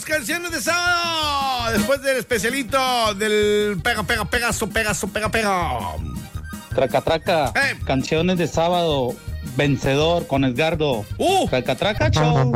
canciones de sábado. Después del especialito del pega, pega. Traca, traca. Canciones de sábado. Vencedor con Edgardo. Traca, traca, show.